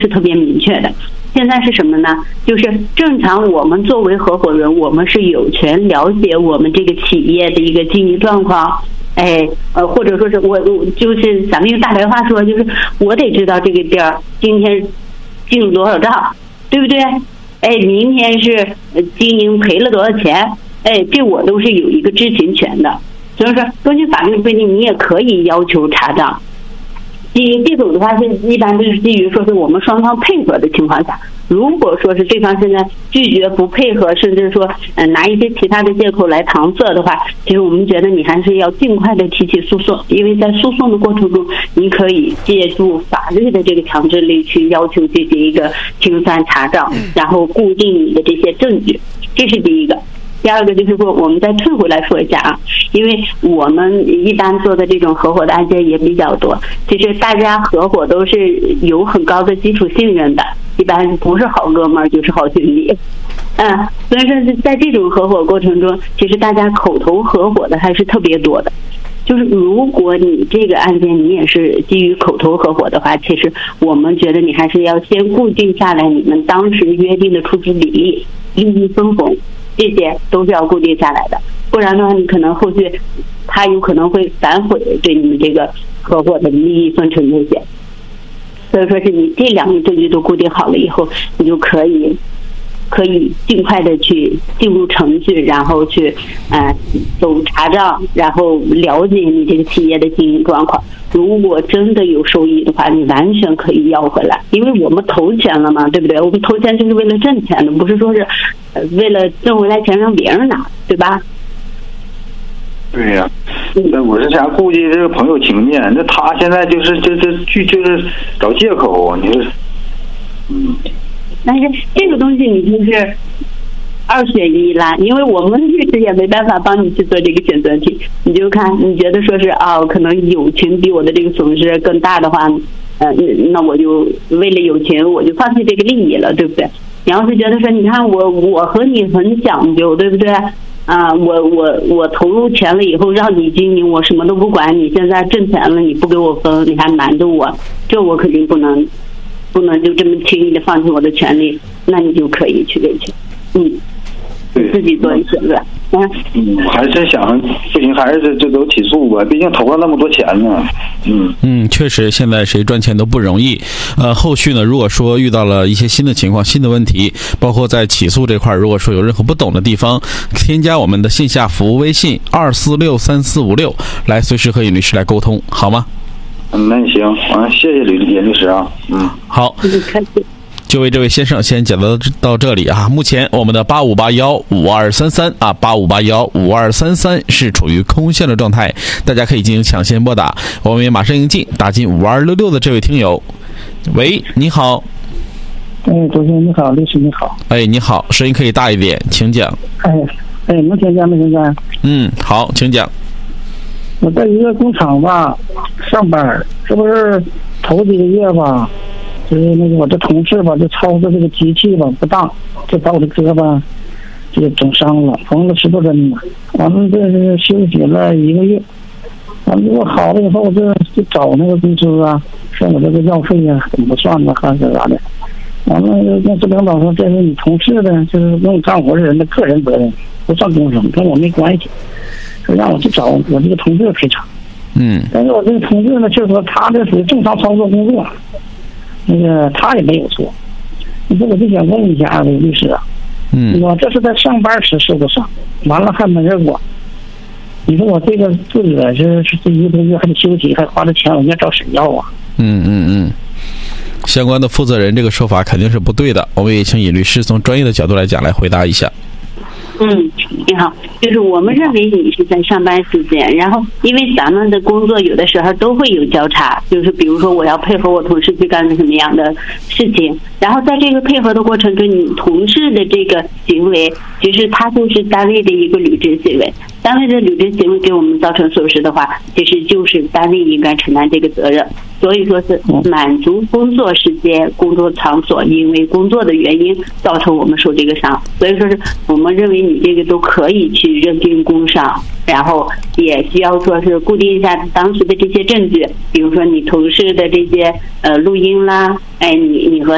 是特别明确的。现在是什么呢？就是正常我们作为合伙人，我们是有权了解我们这个企业的一个经营状况，或者说是我就是咱们用大白话说，就是我得知道这个店今天进入多少账，对不对？明天是经营赔了多少钱，这我都是有一个知情权的。所以说，根据法律规定，你也可以要求查账。这种的话是一般都是基于说是我们双方配合的情况下，如果说是对方现在拒绝不配合，甚至说拿一些其他的借口来搪塞的话，其实我们觉得你还是要尽快的提起诉讼，因为在诉讼的过程中，你可以借助法律的这个强制力去要求进行一个清算查账，然后固定你的这些证据，这是第一个。第二个就是说，我们再退回来说一下啊，因为我们一般做的这种合伙的案件也比较多，其实大家合伙都是有很高的基础信任的，一般不是好哥们儿就是好兄弟。所以说在这种合伙过程中，其实大家口头合伙的还是特别多的。就是如果你这个案件你也是基于口头合伙的话，其实我们觉得你还是要先固定下来你们当时约定的出资比例、利益分红，这些都是要固定下来的，不然的话你可能后续他有可能会反悔对你们这个合伙的利益分成这些。所以说是你这两个证据都固定好了以后，你就可以尽快的去进入程序，然后去走查账，然后了解你这个企业的经营状况。如果真的有收益的话，你完全可以要回来，因为我们投钱了嘛，对不对？我们投钱就是为了挣钱的，不是说是为了挣回来钱让别人拿，对吧？ 对呀，我是想顾及这个朋友情面，那他现在就是找借口，你说， 但是这个东西你就是二选一啦，因为我们律师也没办法帮你去做这个选择题。你就看你觉得说是可能友情比我的这个损失更大的话，那我就为了友情我就放弃这个利益了，对不对？你要是觉得说你看我和你很讲究，对不对？我投入钱了以后让你经营，我什么都不管，你现在挣钱了你不给我分，你还瞒着我，这我肯定不能就这么轻易的放弃我的权利，那你就可以去维权，自己做一选择。 还是想不行，还是这都起诉吧，毕竟投了那么多钱呢。 确实，现在谁赚钱都不容易。后续呢，如果说遇到了一些新的情况、新的问题，包括在起诉这块，如果说有任何不懂的地方，添加我们的线下服务微信2463456，来随时和尹律师来沟通，好吗？ 那行，谢谢尹律师啊。 好。就为这位先生先讲到这里啊。目前我们的8581523385815233是处于空线的状态，大家可以进行抢先拨打。我们也马上迎进打进5266的这位听友。喂，你好。 主持人你好，律师你好。 你好，声音可以大一点，请讲。 能听见没听见？ 好，请讲。 我在一个工厂吧上班，这不是头几个月吧，就是那个我的同事吧，就操作这个机器吧不当，就把我的胳膊就整伤了，缝了10多针呢。完了这是休息了1个月，完了我好了以后就找那个公司啊，说我这个药费啊怎么算呢，还是啥的。完了那这领导说这是你同事的，就是用干活的人的个人责任，不算工伤，跟我没关系。说让我去找我这个同事赔偿。但是我这个同事呢，就是说他这属于正常操作工作，那个他也没有错。你说我就想问一下律师啊，我这是在上班时受的伤，完了还没人管。你说我这个自己是这1个多月还得休息，还花了钱，我应该找谁要啊？ 相关的负责人这个说法肯定是不对的，我们也请尹律师从专业的角度来讲来回答一下。 你好，就是我们认为你是在上班时间，然后因为咱们的工作有的时候都会有交叉，就是比如说我要配合我同事去干什么样的事情，然后在这个配合的过程中，你同事的这个行为其实它就是单位的一个履职行为，单位的履职行为给我们造成损失的话，其实就是单位应该承担这个责任。所以说是满足工作时间、工作场所因为工作的原因造成我们受这个伤，所以说是我们认为你这个都可以去认定工伤，然后也需要说是固定一下当时的这些证据，比如说你同事的这些录音啦，你和